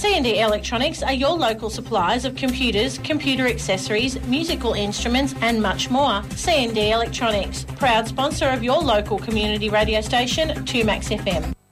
C&D Electronics are your local suppliers of computers, computer accessories, musical instruments and much more. C&D Electronics, proud sponsor of your local community radio station, 2Max FM.